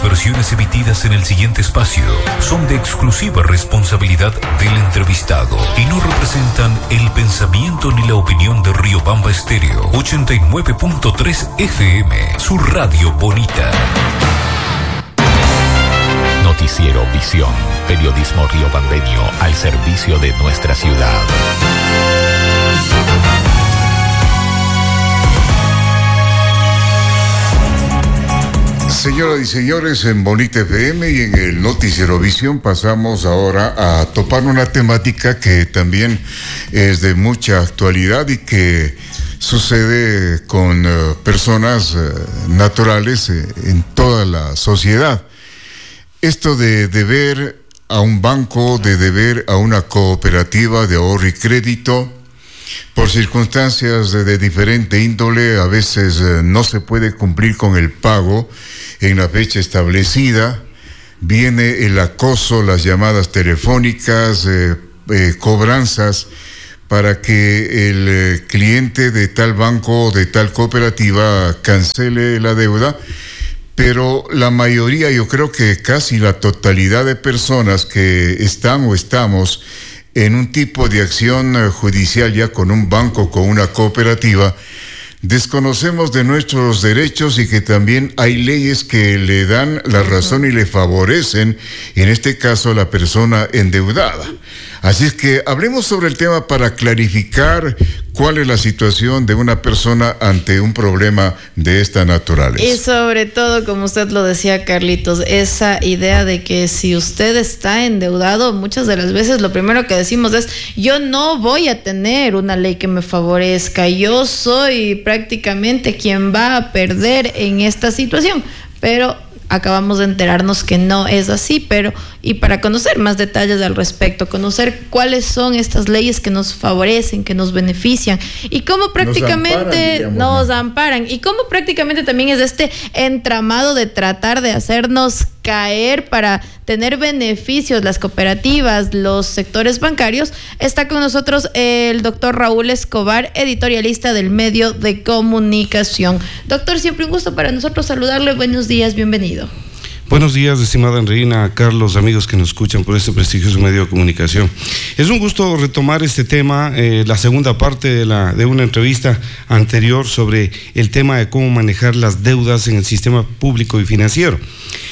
versiones emitidas en el siguiente espacio son de exclusiva responsabilidad del entrevistado y no representan el pensamiento ni la opinión de Riobamba Estéreo 89.3 FM, su radio bonita. Noticiero Visión, periodismo riobambeño al servicio de nuestra ciudad. Señoras y señores, en Bonita FM y en el Noticiero Visión pasamos ahora a topar una temática que también es de mucha actualidad y que sucede con personas naturales en toda la sociedad. Esto de deber a un banco, de deber a una cooperativa de ahorro y crédito, por circunstancias de diferente índole, a veces no se puede cumplir con el pago en la fecha establecida, viene el acoso, las llamadas telefónicas, cobranzas para que el cliente de tal banco o de tal cooperativa cancele la deuda, pero la mayoría, yo creo que casi la totalidad de personas que están o estamos en un tipo de acción judicial ya con un banco, con una cooperativa, desconocemos de nuestros derechos y que también hay leyes que le dan la razón y le favorecen, en este caso, a la persona endeudada. Así es que hablemos sobre el tema para clarificar cuál es la situación de una persona ante un problema de esta naturaleza. Y sobre todo, como usted lo decía, Carlitos, esa idea de que si usted está endeudado, muchas de las veces lo primero que decimos es: yo no voy a tener una ley que me favorezca, yo soy prácticamente quien va a perder en esta situación, pero acabamos de enterarnos que no es así. Y para conocer más detalles al respecto, conocer cuáles son estas leyes que nos favorecen, que nos benefician y cómo prácticamente nos amparan y cómo prácticamente también es este entramado de tratar de hacernos caer para tener beneficios las cooperativas, los sectores bancarios, está con nosotros el doctor Raúl Escobar, editorialista del medio de comunicación. Doctor, siempre un gusto para nosotros saludarle. Buenos días, bienvenido. Buenos días, estimada Andreina, Carlos, amigos que nos escuchan por este prestigioso medio de comunicación. Es un gusto retomar este tema, la segunda parte de una entrevista anterior sobre el tema de cómo manejar las deudas en el sistema público y financiero.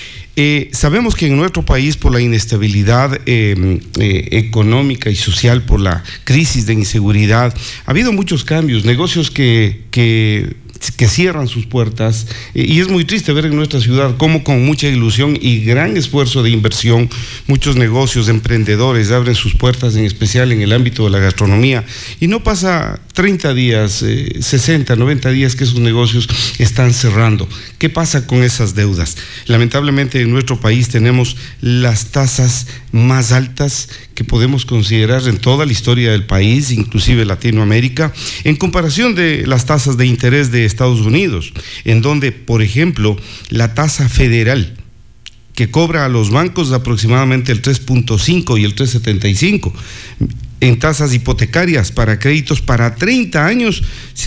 Sabemos que en nuestro país, por la inestabilidad económica y social, por la crisis de inseguridad, ha habido muchos cambios, negocios que cierran sus puertas, y es muy triste ver en nuestra ciudad cómo con mucha ilusión y gran esfuerzo de inversión muchos negocios, emprendedores abren sus puertas, en especial en el ámbito de la gastronomía, y no pasa 30 días, 60, 90 días que esos negocios están cerrando. ¿Qué pasa con esas deudas? Lamentablemente en nuestro país tenemos las tasas más altas que podemos considerar en toda la historia del país, inclusive Latinoamérica, en comparación de las tasas de interés de Estados Unidos, en donde, por ejemplo, la tasa federal que cobra a los bancos aproximadamente el 3.5 y el 3.75, en tasas hipotecarias para créditos para 30 años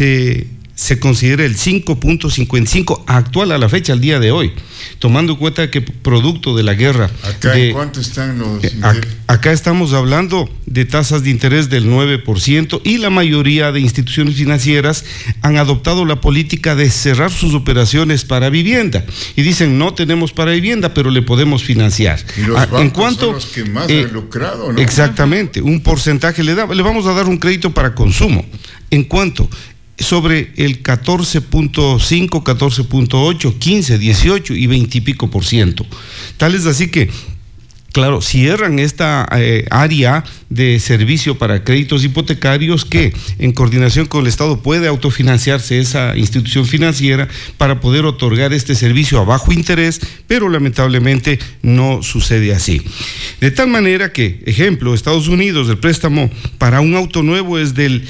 se considera el 5.55 actual a la fecha, al día de hoy, tomando en cuenta que producto de la guerra. ¿En cuánto están los acá estamos hablando de tasas de interés del 9%, y la mayoría de instituciones financieras han adoptado la política de cerrar sus operaciones para vivienda y dicen: no tenemos para vivienda, pero le podemos financiar. Y los bancos son los que más han lucrado, ¿no? Exactamente, un porcentaje le vamos a dar un crédito para consumo. ¿En cuánto? Sobre el 14.5, 14.8, 15, 18 y 20 y pico %. Tal es así que, claro, cierran esta área de servicio para créditos hipotecarios que, en coordinación con el Estado, puede autofinanciarse esa institución financiera para poder otorgar este servicio a bajo interés, pero lamentablemente no sucede así. De tal manera que, ejemplo, Estados Unidos, el préstamo para un auto nuevo es del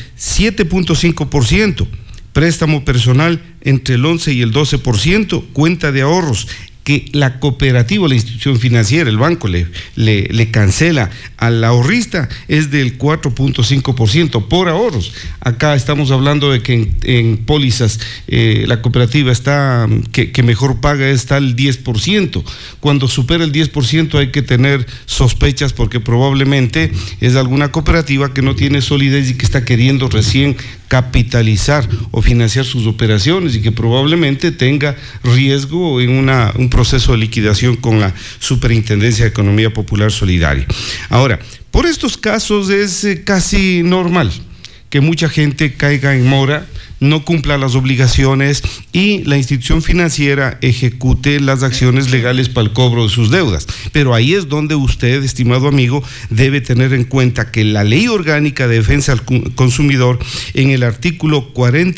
7.5%, préstamo personal entre el 11 y el 12%, cuenta de ahorros que la cooperativa, la institución financiera, el banco le cancela al ahorrista es del 4.5% por ahorros. Acá estamos hablando de que en pólizas la cooperativa está que mejor paga está el 10%. Cuando supera el 10% hay que tener sospechas porque probablemente es alguna cooperativa que no tiene solidez y que está queriendo recién capitalizar o financiar sus operaciones y que probablemente tenga riesgo en un proceso de liquidación con la Superintendencia de Economía Popular Solidaria. Ahora, por estos casos es casi normal que mucha gente caiga en mora, no cumpla las obligaciones y la institución financiera ejecute las acciones legales para el cobro de sus deudas. Pero ahí es donde usted, estimado amigo, debe tener en cuenta que la Ley Orgánica de Defensa al Consumidor, en el artículo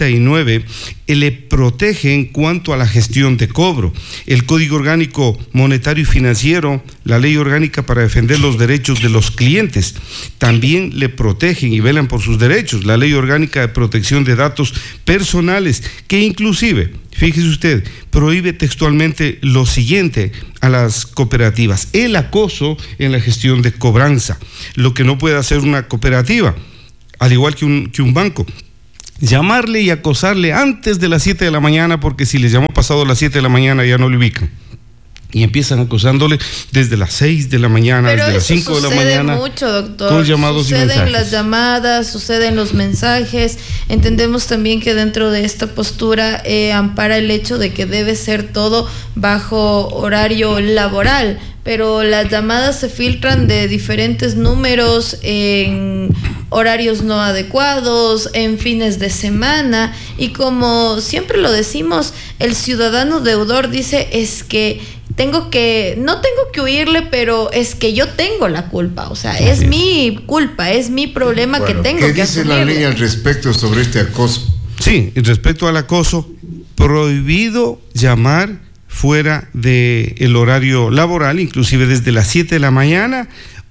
49, le protege en cuanto a la gestión de cobro. El Código Orgánico Monetario y Financiero, la Ley Orgánica para defender los derechos de los clientes, también le protegen y velan por sus derechos. La Ley Orgánica de Protección de Datos Personales, que inclusive, fíjese usted, prohíbe textualmente lo siguiente a las cooperativas: el acoso en la gestión de cobranza. Lo que no puede hacer una cooperativa, al igual que un banco, llamarle y acosarle antes de las 7 de la mañana, porque si les llamó pasado las 7 de la mañana ya no le ubican. Y empiezan acosándole desde las 6 de la mañana, pero desde las 5 de la mañana. Sucede mucho, doctor. Con llamados y mensajes. Suceden las llamadas, suceden los mensajes. Entendemos también que dentro de esta postura ampara el hecho de que debe ser todo bajo horario laboral, pero las llamadas se filtran de diferentes números en horarios no adecuados, en fines de semana, y como siempre lo decimos, el ciudadano deudor dice es que no tengo que huirle, pero es que yo tengo la culpa, o sea, es mi culpa, es mi problema que tengo que asumir. ¿Qué dice la ley al respecto sobre este acoso? Sí, respecto al acoso, prohibido llamar fuera del horario laboral, inclusive desde las 7 de la mañana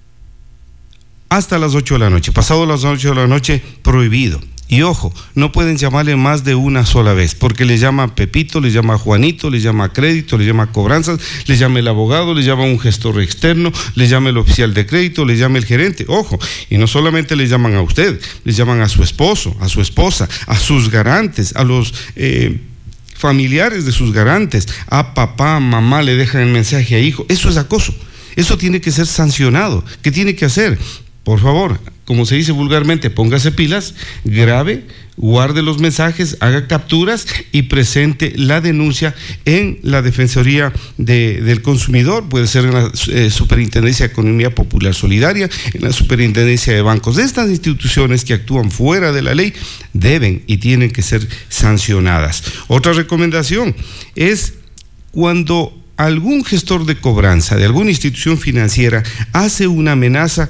hasta las 8 de la noche. Pasado las 8 de la noche, prohibido. Y ojo, no pueden llamarle más de una sola vez, porque le llama Pepito, le llama Juanito, le llama crédito, le llama cobranzas, le llama el abogado, le llama un gestor externo, le llama el oficial de crédito, le llama el gerente. Ojo, y no solamente le llaman a usted, le llaman a su esposo, a su esposa, a sus garantes, a los familiares de sus garantes, a papá, mamá, le dejan el mensaje a hijo. Eso es acoso. Eso tiene que ser sancionado. ¿Qué tiene que hacer? Por favor, como se dice vulgarmente, póngase pilas, grabe, guarde los mensajes, haga capturas y presente la denuncia en la Defensoría del Consumidor. Puede ser en la Superintendencia de Economía Popular Solidaria, en la Superintendencia de Bancos. Estas instituciones que actúan fuera de la ley deben y tienen que ser sancionadas. Otra recomendación es cuando algún gestor de cobranza de alguna institución financiera hace una amenaza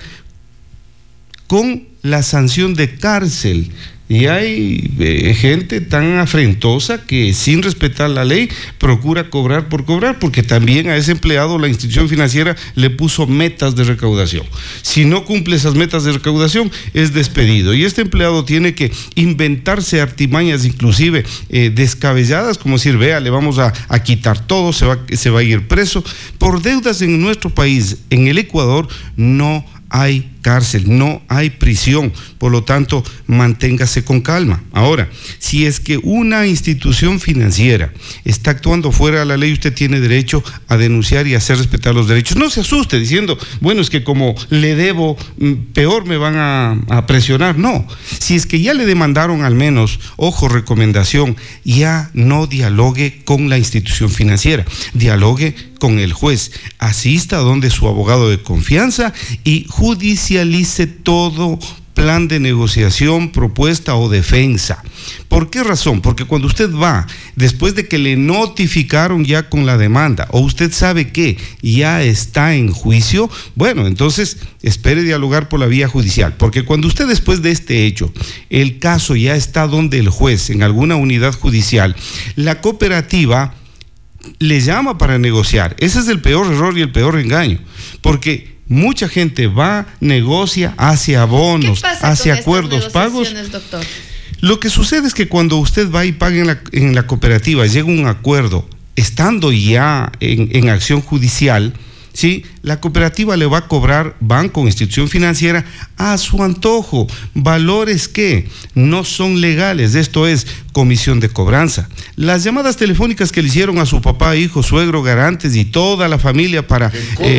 con la sanción de cárcel. Y hay gente tan afrentosa que sin respetar la ley procura cobrar por cobrar, porque también a ese empleado la institución financiera le puso metas de recaudación. Si no cumple esas metas de recaudación, es despedido. Y este empleado tiene que inventarse artimañas, inclusive descabelladas, como decir, vea, le vamos a quitar todo, se va a ir preso. Por deudas en nuestro país, en el Ecuador, no hay cárcel, no hay prisión, por lo tanto, manténgase con calma. Ahora, si es que una institución financiera está actuando fuera de la ley, usted tiene derecho a denunciar y hacer respetar los derechos. No se asuste diciendo, bueno, es que como le debo, peor me van a presionar. No, si es que ya le demandaron al menos, ojo, recomendación, ya no dialogue con la institución financiera, dialogue con el juez, asista donde su abogado de confianza y judicialice todo plan de negociación, propuesta o defensa. ¿Por qué razón? Porque cuando usted va, después de que le notificaron ya con la demanda, o usted sabe que ya está en juicio, bueno, entonces espere dialogar por la vía judicial, porque cuando usted después de este hecho, el caso ya está donde el juez, en alguna unidad judicial, la cooperativa le llama para negociar. Ese es el peor error y el peor engaño, porque mucha gente va, negocia, hace abonos, hace acuerdos, pagos. Doctor? Lo que sucede es que cuando usted va y paga en la cooperativa, llega un acuerdo, estando ya en acción judicial, ¿sí?, la cooperativa le va a cobrar, banco o institución financiera, a su antojo, valores que no son legales. Esto es comisión de cobranza. Las llamadas telefónicas que le hicieron a su papá, hijo, suegro, garantes y toda la familia para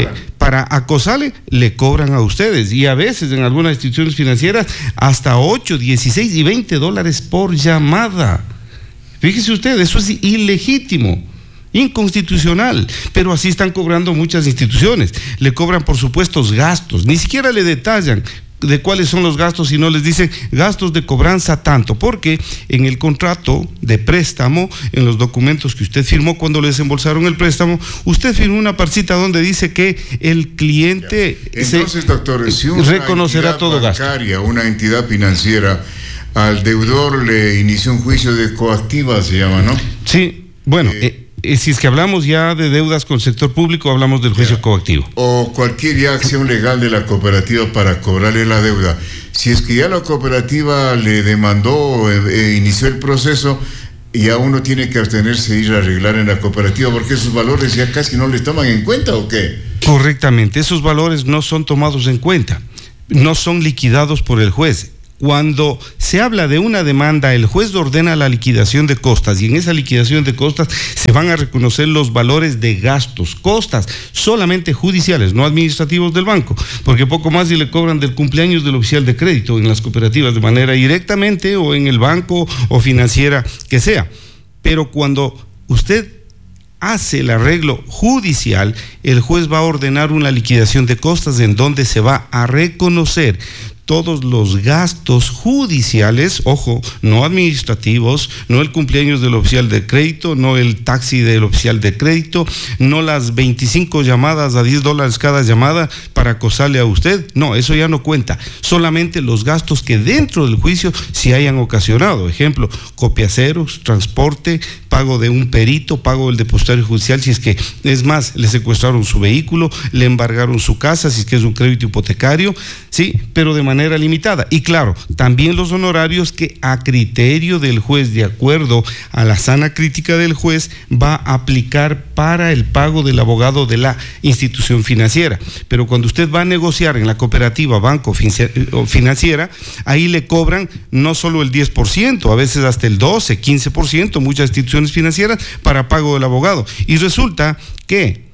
acosarle, le cobran a ustedes, y a veces en algunas instituciones financieras hasta 8, 16 y $20 por llamada. Fíjese usted, eso es ilegítimo, inconstitucional, pero así están cobrando muchas instituciones. Le cobran por supuestos gastos, ni siquiera le detallan de cuáles son los gastos y no les dicen gastos de cobranza tanto, porque en el contrato de préstamo, en los documentos que usted firmó cuando le desembolsaron el préstamo, usted firmó una partecita donde dice que el cliente entonces, doctor, si una reconocerá todo bancaria, gasto. Una entidad financiera, al deudor le inició un juicio de coactiva, se llama, ¿no? Sí, bueno, si es que hablamos ya de deudas con el sector público, hablamos del juicio coactivo. O cualquier ya acción legal de la cooperativa para cobrarle la deuda. Si es que ya la cooperativa le demandó, inició el proceso, ya uno tiene que abstenerse de ir a arreglar en la cooperativa, porque esos valores ya casi no les toman en cuenta, ¿o qué? Correctamente, esos valores no son tomados en cuenta, no son liquidados por el juez. Cuando se habla de una demanda, el juez ordena la liquidación de costas, y en esa liquidación de costas se van a reconocer los valores de gastos, costas solamente judiciales, no administrativos del banco, porque poco más si le cobran del cumpleaños del oficial de crédito en las cooperativas de manera directamente, o en el banco o financiera que sea. Pero cuando usted hace el arreglo judicial, el juez va a ordenar una liquidación de costas en donde se va a reconocer todos los gastos judiciales, ojo, no administrativos, no el cumpleaños del oficial de crédito, no el taxi del oficial de crédito, no las 25 llamadas a $10 cada llamada para acosarle a usted, no, eso ya no cuenta, solamente los gastos que dentro del juicio se hayan ocasionado, ejemplo, copiaceros, transporte, pago de un perito, pago del depositario judicial, si es que, es más, le secuestraron su vehículo, le embargaron su casa, si es que es un crédito hipotecario, sí, pero de manera limitada. Y claro, también los honorarios que a criterio del juez, de acuerdo a la sana crítica del juez, va a aplicar para el pago del abogado de la institución financiera. Pero cuando usted va a negociar en la cooperativa, banco o financiera, ahí le cobran no solo el 10%, a veces hasta el 12, 15%, muchas instituciones financieras, para pago del abogado. Y resulta que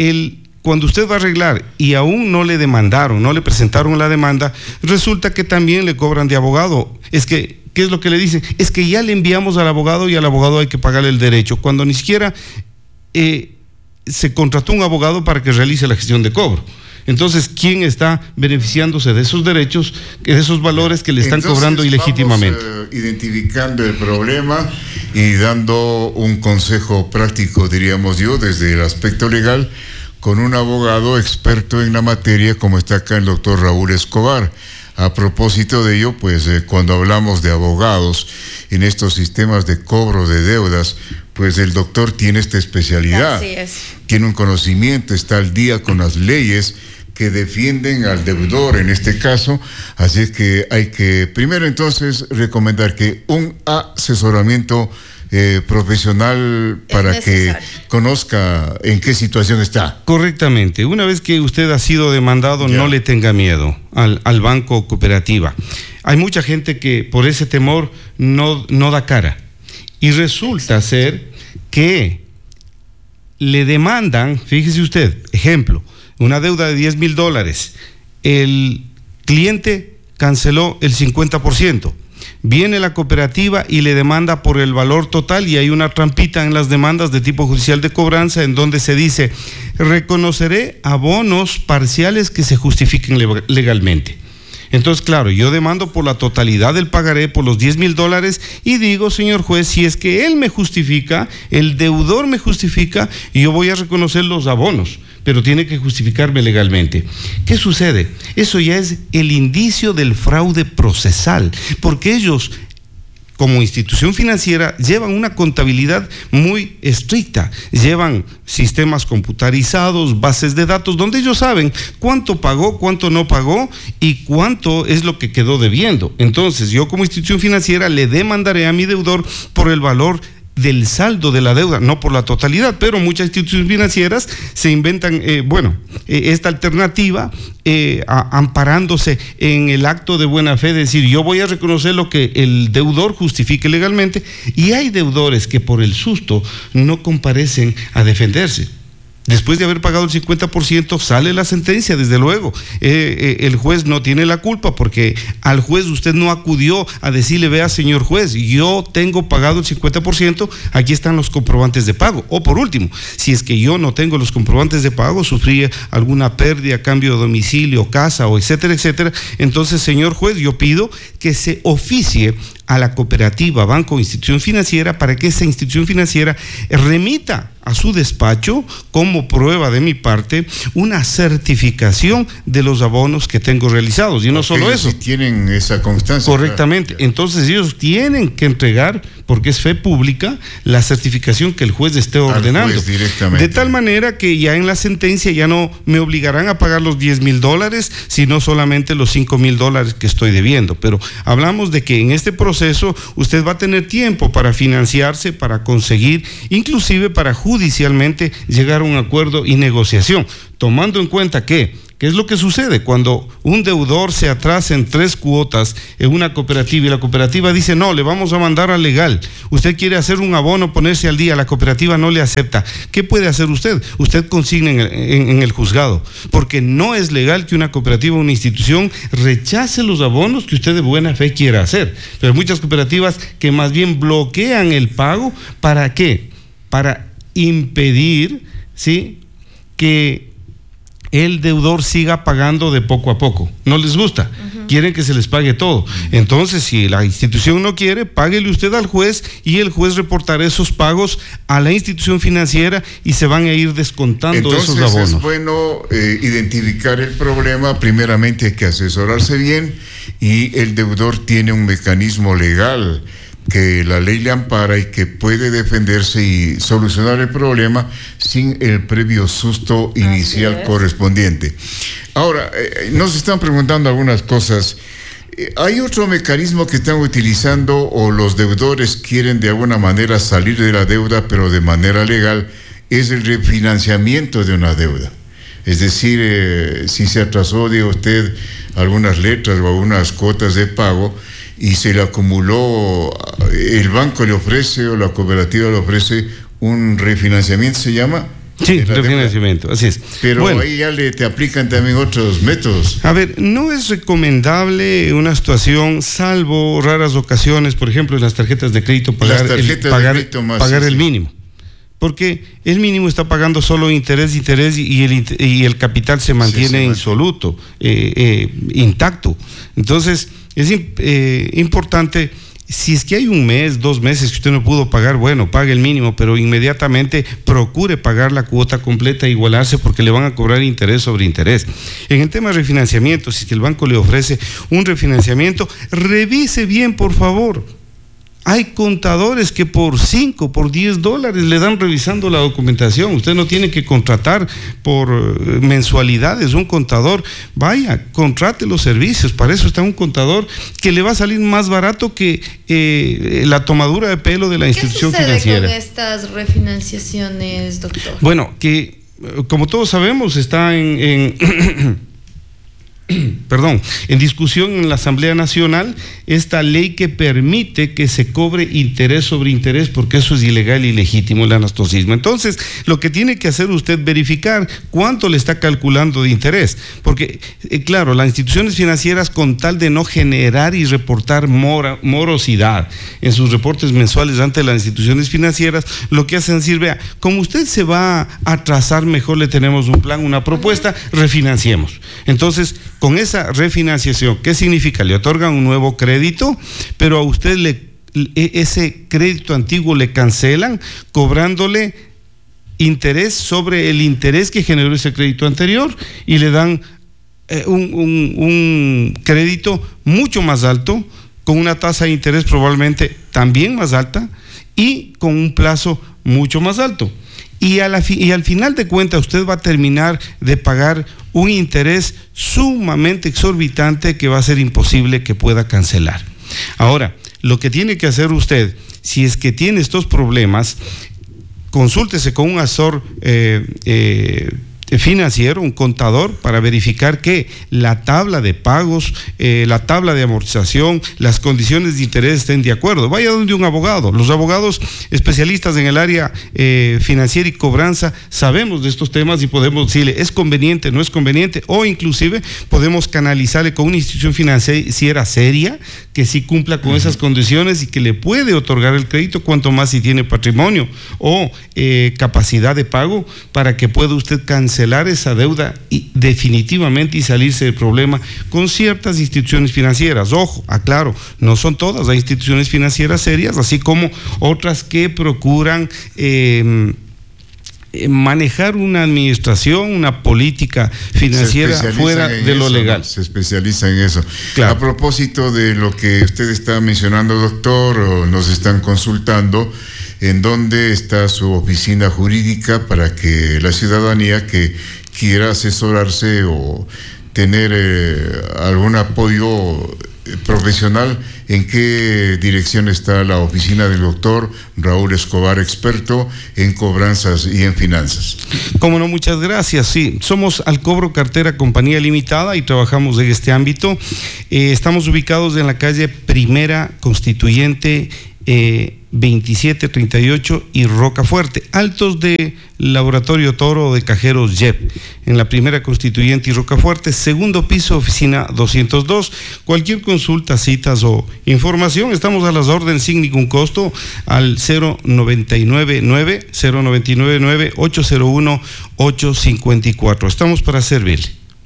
cuando usted va a arreglar y aún no le demandaron, no le presentaron la demanda, resulta que también le cobran de abogado. Es que, ¿qué es lo que le dicen? Es que ya le enviamos al abogado y al abogado hay que pagarle el derecho, cuando ni siquiera se contrató un abogado para que realice la gestión de cobro. Entonces, ¿quién está beneficiándose de esos derechos, de esos valores que le están cobrando ilegítimamente? Vamos, identificando el problema y dando un consejo práctico, diríamos yo, desde el aspecto legal, con un abogado experto en la materia, como está acá el doctor Raúl Escobar. A propósito de ello, pues cuando hablamos de abogados en estos sistemas de cobro de deudas, pues el doctor tiene esta especialidad. Así es. Tiene un conocimiento, está al día con las leyes que defienden al deudor en este caso, así es que hay que primero entonces recomendar que un asesoramiento profesional para que conozca en qué situación está. Correctamente. Una vez que usted ha sido demandado, no le tenga miedo al banco o cooperativa. Hay mucha gente que por ese temor no da cara. Y resulta ser que le demandan, fíjese usted, ejemplo, una deuda de $10,000. El cliente canceló el 50%. Viene la cooperativa y le demanda por el valor total, y hay una trampita en las demandas de tipo judicial de cobranza en donde se dice: reconoceré abonos parciales que se justifiquen legalmente. Entonces, claro, yo demando por la totalidad del pagaré, por los $10,000, y digo, señor juez, si es que él me justifica, el deudor me justifica, y yo voy a reconocer los abonos, pero tiene que justificarme legalmente. ¿Qué sucede? Eso ya es el indicio del fraude procesal, porque ellos, como institución financiera, llevan una contabilidad muy estricta, llevan sistemas computarizados, bases de datos, donde ellos saben cuánto pagó, cuánto no pagó y cuánto es lo que quedó debiendo. Entonces, yo como institución financiera le demandaré a mi deudor por el valor del saldo de la deuda, no por la totalidad, pero muchas instituciones financieras se inventan, esta alternativa amparándose en el acto de buena fe, de decir, yo voy a reconocer lo que el deudor justifique legalmente, y hay deudores que por el susto no comparecen a defenderse. Después de haber pagado el 50%, sale la sentencia, desde luego. El juez no tiene la culpa, porque al juez usted no acudió a decirle, vea, señor juez, yo tengo pagado el 50%, aquí están los comprobantes de pago. O por último, si es que yo no tengo los comprobantes de pago, sufrí alguna pérdida, cambio de domicilio, casa, o etcétera, etcétera, entonces, señor juez, yo pido que se oficie a la cooperativa, banco o institución financiera, para que esa institución financiera remita a su despacho, como prueba de mi parte, una certificación de los abonos que tengo realizados. Y no solo eso. Si tienen esa constancia. Correctamente. Claro. Entonces ellos tienen que entregar, porque es fe pública, la certificación que el juez esté ordenando. Juez directamente. De tal manera que ya en la sentencia ya no me obligarán a pagar los $10,000, sino solamente los $5,000 que estoy debiendo. Pero hablamos de que en este proceso usted va a tener tiempo para financiarse, para conseguir, inclusive para judicialmente llegar a un acuerdo y negociación, tomando en cuenta que ¿qué es lo que sucede? Cuando un deudor se atrasa en 3 cuotas en una cooperativa y la cooperativa dice, no, le vamos a mandar al legal, usted quiere hacer un abono, ponerse al día, la cooperativa no le acepta, ¿qué puede hacer usted? Usted consigna en el juzgado, porque no es legal que una cooperativa o una institución rechace los abonos que usted de buena fe quiera hacer. Pero hay muchas cooperativas que más bien bloquean el pago. ¿Para qué? Para impedir, ¿sí?, que el deudor siga pagando de poco a poco. No les gusta, quieren que se les pague todo. Entonces, si la institución no quiere, páguele usted al juez, y el juez reportará esos pagos a la institución financiera y se van a ir descontando esos abonos. Entonces es bueno identificar el problema. Primeramente hay que asesorarse bien, y el deudor tiene un mecanismo legal que la ley le ampara y que puede defenderse y solucionar el problema sin el previo susto inicial correspondiente. Ahora, nos están preguntando algunas cosas. ¿Hay otro mecanismo que están utilizando, o los deudores quieren de alguna manera salir de la deuda, pero de manera legal? Es el refinanciamiento de una deuda. Es decir, si se atrasó, diga usted, algunas letras o algunas cuotas de pago, y se le acumuló, el banco le ofrece, o la cooperativa le ofrece un refinanciamiento, ¿se llama? Sí, refinanciamiento, así es. Pero bueno, ahí ya te aplican también otros métodos. A ver, no es recomendable una situación, salvo raras ocasiones, por ejemplo, en las tarjetas de crédito, pagar el mínimo. Porque el mínimo está pagando solo interés, y el capital se mantiene insoluto, intacto. Entonces, es importante, si es que hay un mes, 2 meses que usted no pudo pagar, bueno, pague el mínimo, pero inmediatamente procure pagar la cuota completa e igualarse, porque le van a cobrar interés sobre interés. En el tema de refinanciamiento, si es que el banco le ofrece un refinanciamiento, revise bien, por favor. Hay contadores que por $5, por $10 le dan revisando la documentación. Usted no tiene que contratar por mensualidades un contador. Vaya, contrate los servicios. Para eso está un contador que le va a salir más barato que la tomadura de pelo de la institución financiera. ¿Qué sucede con estas refinanciaciones, doctor? Bueno, que como todos sabemos está en discusión en la Asamblea Nacional esta ley que permite que se cobre interés sobre interés, porque eso es ilegal y ilegítimo, el anastocismo. Entonces, lo que tiene que hacer usted es verificar cuánto le está calculando de interés, porque, claro, las instituciones financieras, con tal de no generar y reportar morosidad en sus reportes mensuales ante las instituciones financieras, lo que hacen es decir, vea, como usted se va a atrasar, mejor le tenemos un plan, una propuesta, refinanciemos. Entonces, con esa refinanciación, ¿qué significa? Le otorgan un nuevo crédito, pero a usted ese crédito antiguo le cancelan, cobrándole interés sobre el interés que generó ese crédito anterior, y le dan un crédito mucho más alto, con una tasa de interés probablemente también más alta, y con un plazo mucho más alto. Y al final de cuentas usted va a terminar de pagar un interés sumamente exorbitante que va a ser imposible que pueda cancelar. Ahora, lo que tiene que hacer usted, si es que tiene estos problemas, consúltese con un asesor financiero, un contador, para verificar que la tabla de pagos, la tabla de amortización, las condiciones de interés estén de acuerdo. Vaya donde un abogado. Los abogados especialistas en el área financiera y cobranza sabemos de estos temas y podemos decirle es conveniente, no es conveniente, o inclusive podemos canalizarle con una institución financiera seria que sí cumpla con esas condiciones y que le puede otorgar el crédito, cuanto más si tiene patrimonio o capacidad de pago, para que pueda usted cancelar esa deuda y definitivamente y salirse del problema con ciertas instituciones financieras. Ojo, aclaro, no son todas, hay instituciones financieras serias, así como otras que procuran manejar una administración, una política financiera fuera de lo legal. ¿No? Se especializa en eso. Claro. A propósito de lo que usted está mencionando, doctor, nos están consultando en dónde está su oficina jurídica para que la ciudadanía que quiera asesorarse o tener algún apoyo profesional, ¿en qué dirección está la oficina del doctor Raúl Escobar, experto en cobranzas y en finanzas? Cómo no, muchas gracias. Sí, somos Alcobro Cartera Compañía Limitada y trabajamos en este ámbito. Estamos ubicados en la calle Primera Constituyente 2738 y Rocafuerte, altos de Laboratorio Toro de Cajeros JEP, en la Primera Constituyente y Rocafuerte, segundo piso, oficina 202. Cualquier consulta, citas o información, estamos a las órdenes sin ningún costo al 0999 801 854. Estamos para servirle.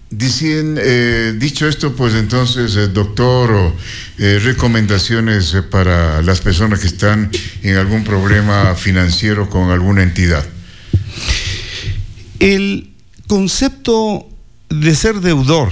Dicho esto, pues entonces, doctor, recomendaciones para las personas que están en algún problema financiero con alguna entidad. El concepto de ser deudor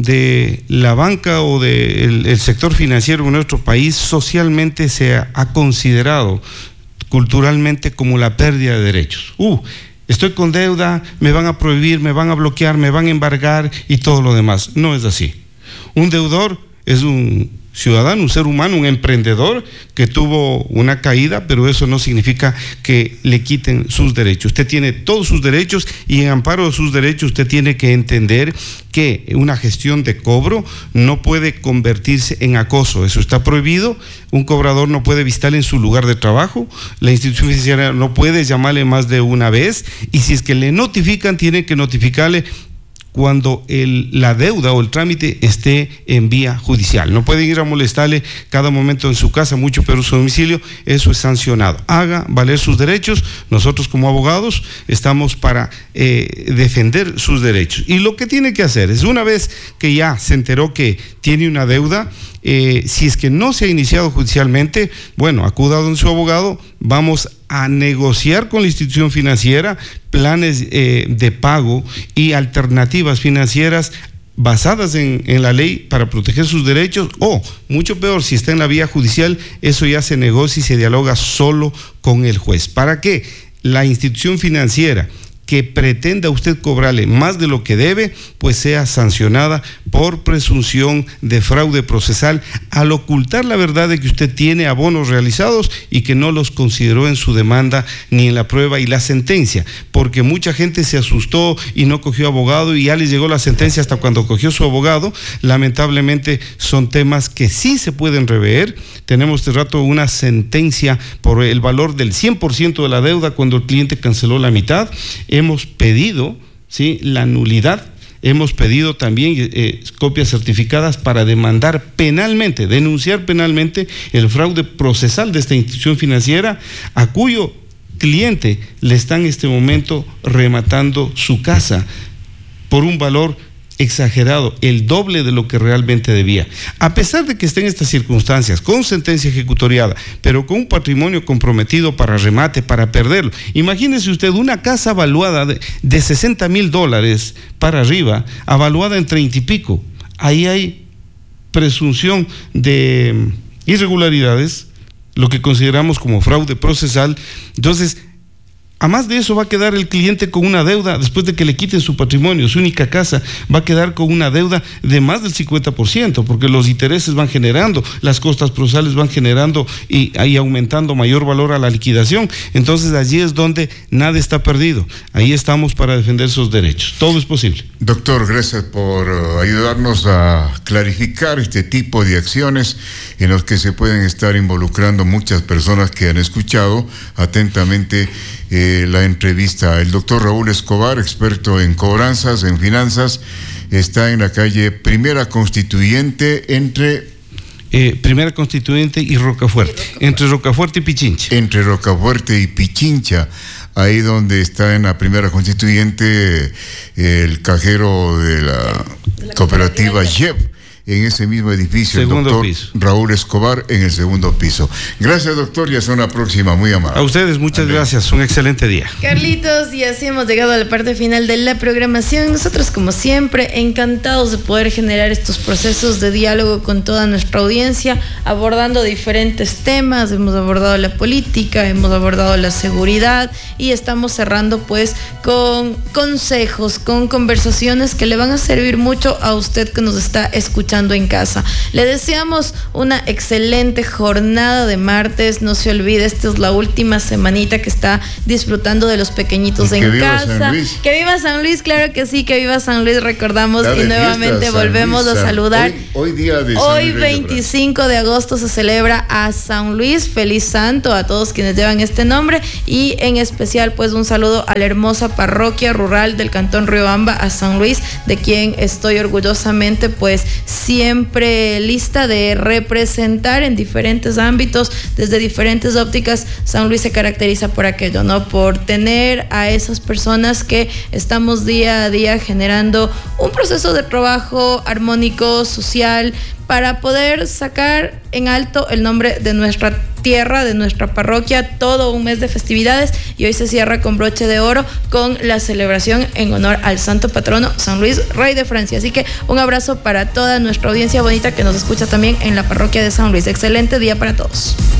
de la banca o del sector financiero en nuestro país socialmente se ha considerado culturalmente como la pérdida de derechos. Estoy con deuda, me van a prohibir, me van a bloquear, me van a embargar y todo lo demás. No es así. Un deudor es un ciudadano, un ser humano, un emprendedor que tuvo una caída, pero eso no significa que le quiten sus derechos. Usted tiene todos sus derechos y en amparo de sus derechos usted tiene que entender que una gestión de cobro no puede convertirse en acoso. Eso está prohibido. Un cobrador no puede visitarle en su lugar de trabajo. La institución financiera no puede llamarle más de una vez, y si es que le notifican, tiene que notificarle cuando la deuda o el trámite esté en vía judicial. No pueden ir a molestarle cada momento en su casa, mucho peor su domicilio. Eso es sancionado. Haga valer sus derechos. Nosotros como abogados estamos para defender sus derechos. Y lo que tiene que hacer es, una vez que ya se enteró que tiene una deuda, si es que no se ha iniciado judicialmente, bueno, acuda a donde su abogado. Vamos a negociar con la institución financiera planes de pago y alternativas financieras basadas en la ley para proteger sus derechos, o mucho peor, si está en la vía judicial, eso ya se negocia y se dialoga solo con el juez, para que la institución financiera que pretenda usted cobrarle más de lo que debe, pues sea sancionada por presunción de fraude procesal al ocultar la verdad de que usted tiene abonos realizados y que no los consideró en su demanda ni en la prueba y la sentencia, porque mucha gente se asustó y no cogió abogado y ya les llegó la sentencia hasta cuando cogió su abogado. Lamentablemente son temas que sí se pueden rever. Tenemos este rato una sentencia por el valor del 100% de la deuda cuando el cliente canceló la mitad. Hemos pedido, ¿sí?, la nulidad. Hemos pedido también copias certificadas para demandar penalmente, denunciar penalmente el fraude procesal de esta institución financiera, a cuyo cliente le están en este momento rematando su casa por un valor exagerado, el doble de lo que realmente debía. A pesar de que esté en estas circunstancias, con sentencia ejecutoriada, pero con un patrimonio comprometido para remate, para perderlo. Imagínese usted una casa valuada de $60,000 para arriba, avaluada en 30 y pico. Ahí hay presunción de irregularidades, lo que consideramos como fraude procesal. Entonces, A más de eso va a quedar el cliente con una deuda, después de que le quiten su patrimonio, su única casa, va a quedar con una deuda de más del 50%, porque los intereses van generando, las costas procesales van generando y ahí aumentando mayor valor a la liquidación. Entonces allí es donde nada está perdido. Ahí estamos para defender sus derechos. Todo es posible. Doctor, gracias por ayudarnos a clarificar este tipo de acciones en los que se pueden estar involucrando muchas personas que han escuchado atentamente la entrevista. El doctor Raúl Escobar, experto en cobranzas, en finanzas, está en la calle Primera Constituyente entre... Primera Constituyente y Rocafuerte, entre Rocafuerte y Pichincha. Entre Rocafuerte y Pichincha, ahí donde está en la Primera Constituyente el cajero de la cooperativa YEP. En ese mismo edificio, segundo el doctor piso. Raúl Escobar en el segundo piso. Gracias, doctor, y hasta una próxima, muy amable. A ustedes, muchas gracias, un excelente día. Carlitos, y así hemos llegado a la parte final de la programación. Nosotros, como siempre, encantados de poder generar estos procesos de diálogo con toda nuestra audiencia, abordando diferentes temas. Hemos abordado la política, hemos abordado la seguridad y estamos cerrando pues con consejos, con conversaciones que le van a servir mucho a usted que nos está escuchando en casa. Le deseamos una excelente jornada de martes. No se olvide, esta es la última semanita que está disfrutando de los pequeñitos en casa. Que viva San Luis, claro que sí, que viva San Luis, recordamos, y nuevamente volvemos a saludar. Hoy día de Hoy 25 de agosto se celebra a San Luis. Feliz santo a todos quienes llevan este nombre, y en especial pues un saludo a la hermosa parroquia rural del Cantón Riobamba, a San Luis, de quien estoy orgullosamente pues siempre lista de representar en diferentes ámbitos, desde diferentes ópticas. San Luis se caracteriza por aquello, ¿no? Por tener a esas personas que estamos día a día generando un proceso de trabajo armónico, social, para poder sacar en alto el nombre de nuestra tierra, de nuestra parroquia, todo un mes de festividades, y hoy se cierra con broche de oro con la celebración en honor al santo patrono San Luis, rey de Francia. Así que un abrazo para toda nuestra audiencia bonita que nos escucha también en la parroquia de San Luis. Excelente día para todos.